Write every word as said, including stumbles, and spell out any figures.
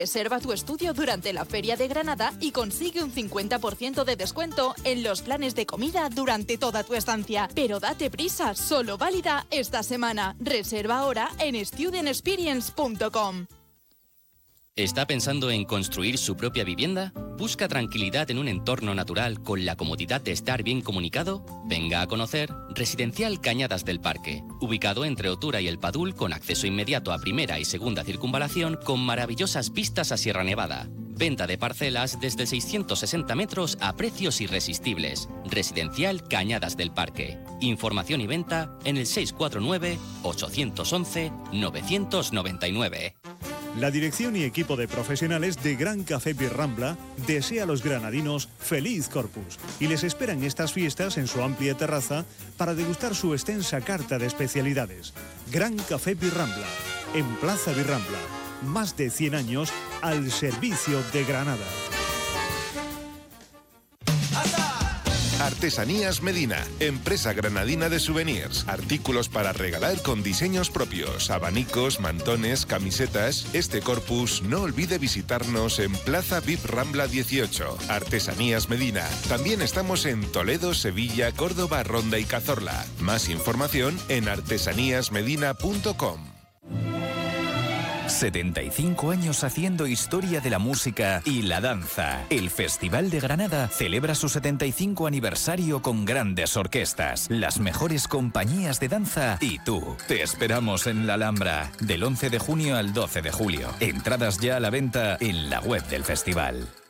Reserva tu estudio durante la Feria de Granada y consigue un cincuenta por ciento de descuento en los planes de comida durante toda tu estancia. Pero date prisa, solo válida esta semana. Reserva ahora en student experience punto com. ¿Está pensando en construir su propia vivienda? ¿Busca tranquilidad en un entorno natural con la comodidad de estar bien comunicado? Venga a conocer Residencial Cañadas del Parque, ubicado entre Otura y El Padul, con acceso inmediato a primera y segunda circunvalación, con maravillosas vistas a Sierra Nevada. Venta de parcelas desde seiscientos sesenta metros a precios irresistibles. Residencial Cañadas del Parque. Información y venta en el seis cuatro nueve, ocho once, nueve nueve nueve. La dirección y equipo de profesionales de Gran Café Birrambla desea a los granadinos feliz Corpus y les esperan estas fiestas en su amplia terraza para degustar su extensa carta de especialidades. Gran Café Birrambla, en Plaza Birrambla, más de cien años al servicio de Granada. Artesanías Medina, empresa granadina de souvenirs, artículos para regalar con diseños propios, abanicos, mantones, camisetas. Este Corpus no olvide visitarnos en Plaza V I P Rambla dieciocho. Artesanías Medina. También estamos en Toledo, Sevilla, Córdoba, Ronda y Cazorla. Más información en artesanías medina punto com. setenta y cinco años haciendo historia de la música y la danza. El Festival de Granada celebra su setenta y cinco aniversario con grandes orquestas, las mejores compañías de danza y tú. Te esperamos en la Alhambra, del once de junio al doce de julio. Entradas ya a la venta en la web del festival.